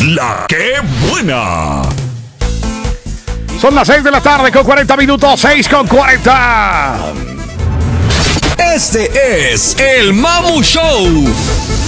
La que buena. Son las 6 de la tarde con 40 minutos, 6 con 40. Este es el Mamu Show.